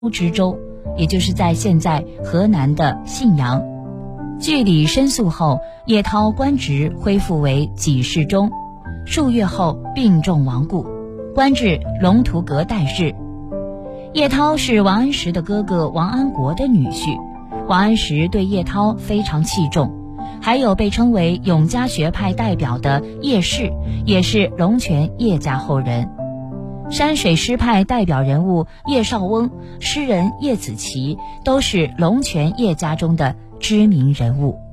知州，也就是在现在河南的信阳。据理申诉后，叶涛官职恢复为给事中，数月后病重亡故，官至龙图阁待侍。叶涛是王安石的哥哥王安国的女婿，王安石对叶涛非常器重，还有被称为永嘉学派代表的叶氏，也是龙泉叶家后人。山水诗派代表人物叶绍翁、诗人叶子琪都是龙泉叶家中的知名人物。